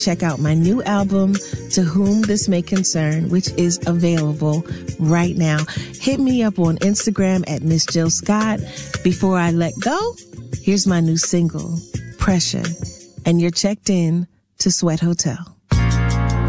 check out my new album, To Whom This May Concern, which is available right now. Hit me up on Instagram at Miss Jill Scott. Before I let go, here's my new single, Pressure. And you're checked in to Sweat Hotel.